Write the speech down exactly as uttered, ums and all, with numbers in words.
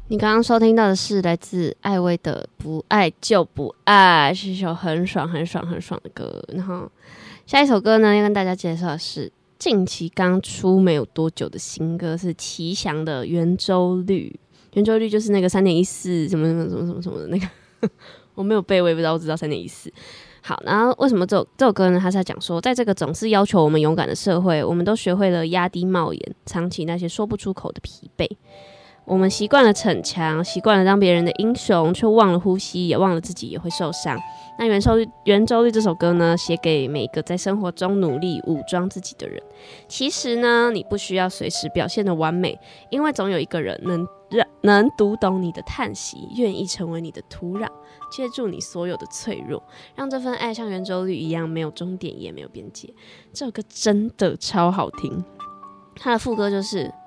你刚刚收听到的是来自艾薇的《不爱就不爱》，是一首很爽很爽很爽的歌。然后下一首歌呢，要跟大家介绍的是近期刚出没有多久的新歌，是奇翔的《圆周率》。圆周率就是那个三点一四什么什么什么什么什么的那个，我没有背，我也不知道，我知道三点一四。好，然后为什么这首这首歌呢？它是在讲说，在这个总是要求我们勇敢的社会，我们都学会了压低帽檐，藏起那些说不出口的疲惫。我们习惯了逞强，习惯了当别人的英雄，却忘了呼吸，也忘了自己也会受伤。那圆周率圆周率这首歌呢，写给每个在生活中努力武装自己的人。其实呢，你不需要随时表现得完美，因为总有一个人能能读懂你的叹息，愿意成为你的土壤，接住你所有的脆弱，让这份爱像圆周率一样没有终点也没有边界。这首歌真的超好听，它的副歌就是